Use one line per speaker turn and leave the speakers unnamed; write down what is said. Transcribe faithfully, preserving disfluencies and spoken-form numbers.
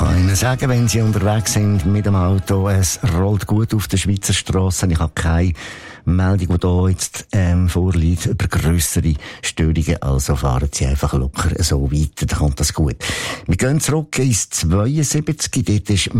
kann Ihnen sagen, wenn Sie unterwegs sind mit dem Auto, es rollt gut auf den Schweizer Strassen. Ich habe keine Meldung, die hier jetzt ähm, vorliegt, über grössere Störungen. Also fahren Sie einfach locker so weiter, dann kommt das gut. Wir gehen zurück ins zweiundsiebzig. Dort ist